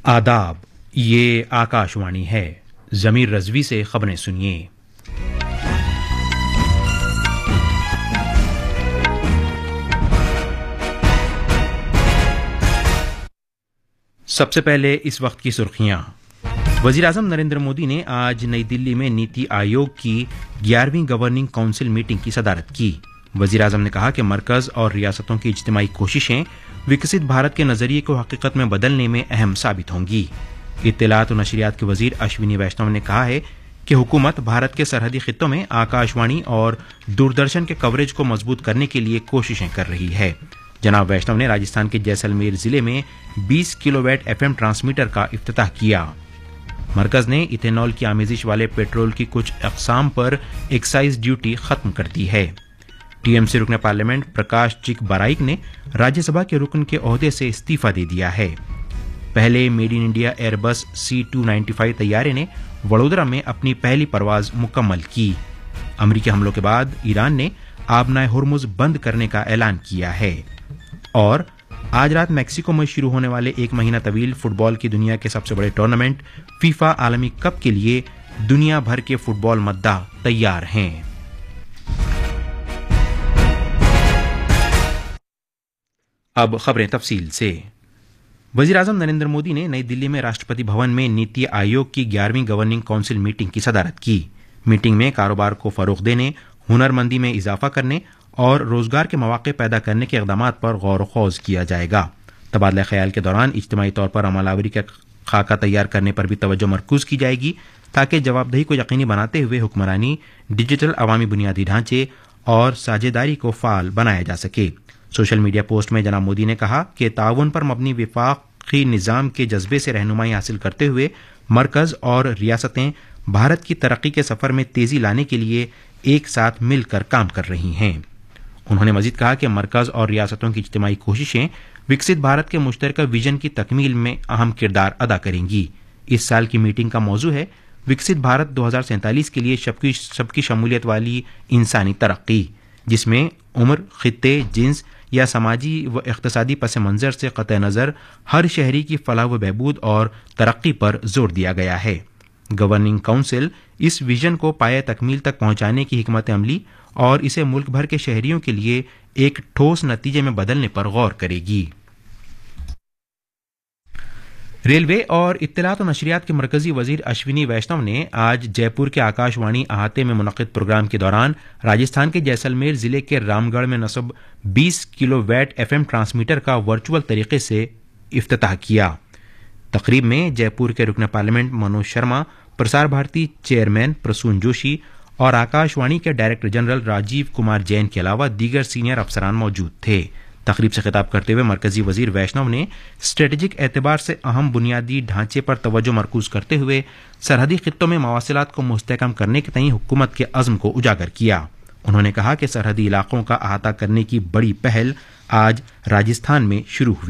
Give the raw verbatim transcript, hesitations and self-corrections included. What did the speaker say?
आदाब, ये आकाशवाणी है। जमीर रजवी से खबरें सुनिए। सबसे पहले इस वक्त की सुर्खियां। वजीर-ए-आज़म नरेंद्र मोदी ने आज नई दिल्ली में नीति आयोग की ग्यारहवीं गवर्निंग काउंसिल मीटिंग की सदारत की। वजीर-ए-आज़म ने कहा कि मरकज और रियासतों की इज्तिमाई कोशिशें विकसित भारत के नजरिए को हकीकत में बदलने में अहम साबित होंगी। इत्तलात और नशरियात के वजीर अश्विनी वैष्णव ने कहा है कि हुकूमत भारत के सरहदी खित्तों में आकाशवाणी और दूरदर्शन के कवरेज को मजबूत करने के लिए कोशिशें कर रही है। जनाब वैष्णव ने राजस्थान के जैसलमेर जिले में बीस किलोवाट एफएम ट्रांसमीटर का इफ्तिताह किया। मरकज ने इथेनॉल की आमेजिश वाले पेट्रोल की कुछ अकसाम पर एक्साइज ड्यूटी खत्म कर दी है। टीएमसी रुकन पार्लियामेंट प्रकाश चिक बराइक ने राज्यसभा के रुकन के ओहदे से इस्तीफा दे दिया है। पहले made in India Airbus C to ninety five तैयारे ने वडोदरा में अपनी पहली परवाज मुकम्मल की। अमरीकी हमलों के बाद ईरान ने आबनाए हुर्मुज बंद करने का ऐलान किया है। और आज रात मैक्सिको में शुरू होने वाले एक महीना तवील फुटबॉल की दुनिया के सबसे बड़े टूर्नामेंट फीफा आलमी कप के लिए दुनिया भर के फुटबॉल मद्दाह तैयार हैं। अब खबरें तफसील से। वजीर-ए-आज़म नरेंद्र मोदी ने नई दिल्ली में राष्ट्रपति भवन में नीति आयोग की ग्यारहवीं गवर्निंग काउंसिल मीटिंग की सदारत की। मीटिंग में कारोबार को फरोग देने, हुनरमंदी में इजाफा करने और रोजगार के मौके पैदा करने के इक़दाम पर गौर खौज किया जाएगा। तबादला ख्याल के दौरान इज्तिमाई तौर पर अमलावरी का खाका तैयार करने पर भी तवज्जो मरकूज की जाएगी ताकि जवाबदेही को यकीनी बनाते हुए हुक्मरानी, डिजिटल अवामी बुनियादी ढांचे और साझेदारी को फाल बनाया जा सके। सोशल मीडिया पोस्ट में जनाब मोदी ने कहा कि ताउन पर मबनी विफाकी निज़ाम के जज्बे से रहनुमाई हासिल करते हुए मरकज और रियासतें भारत की तरक्की के सफर में तेजी लाने के लिए एक साथ मिलकर काम कर रही हैं। उन्होंने मजीद कहा कि मरकज और रियासतों की इज्तिमाई कोशिशें विकसित भारत के मुश्तरका विजन की तकमील में अहम किरदार अदा करेंगी। इस साल की मीटिंग का मौजू है विकसित भारत दो हजार सैंतालीस के लिए सबकी सबकी शमूलियत वाली इंसानी तरक्की, जिसमें उम्र, खित्ते, जिन्स या समाजी व इक़्तिसादी पस मंज़र से क़तई नज़र हर शहरी की फलाह व बहबूद और तरक्की पर जोर दिया गया है। गवर्निंग काउंसिल इस विजन को पाए तकमील तक पहुंचाने की हिकमत अमली और इसे मुल्क भर के शहरियों के लिए एक ठोस नतीजे में बदलने पर गौर करेगी। रेलवे और इत्तलात और नशरियात के मरकजी वजीर अश्विनी वैष्णव ने आज जयपुर के आकाशवाणी अहाते में मुनक़िद प्रोग्राम के दौरान राजस्थान के जैसलमेर जिले के रामगढ़ में नस्ब बीस किलोवाट एफएम ट्रांसमीटर का वर्चुअल तरीके से इफ्तिताह किया। तकरीब में जयपुर के रुकन पार्लियामेंट मनोज शर्मा, प्रसार भारती चेयरमैन प्रसून जोशी और आकाशवाणी के डायरेक्टर जनरल राजीव कुमार जैन के अलावा दीगर सीनियर अफसरान मौजूद थे। तकरीब से खिताब करते हुए मरकजी वजीर वैष्णव ने स्ट्रेटेजिक एतबार से अहम बुनियादी ढांचे पर तवज्जो मरकूज करते हुए सरहदी खित्तों में मवासिलात को मुस्तहकम करने के तई हुकूमत के अज़्म को उजागर किया। उन्होंने कहा कि सरहदी इलाकों का अहाता करने की बड़ी पहल आज राजस्थान में शुरू हुई।